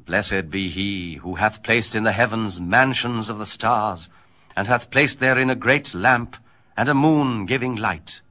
Blessed be he who hath placed in the heavens mansions of the stars, and hath placed therein a great lamp, and a moon giving light,